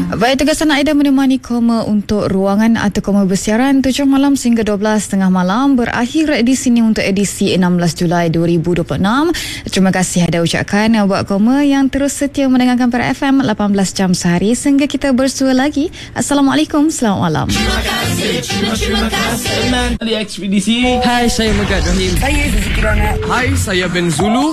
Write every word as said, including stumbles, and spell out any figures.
Baik, tugasan Aida menemani koma untuk ruangan atau koma bersiaran tujuh malam sehingga dua belas tengah malam, berakhir di sini untuk edisi enam belas Julai dua ribu dua puluh enam. Terima kasih Aida ucapkan buat koma yang terus setia mendengarkan Para F M lapan belas jam sehari sehingga kita bersua lagi. Assalamualaikum, selamat malam. Terima kasih, terima kasih. Ali Ekspedisi. Hai, saya Megat Rahim. Saya Suzuki Rana. Hai, saya Ben Zulu.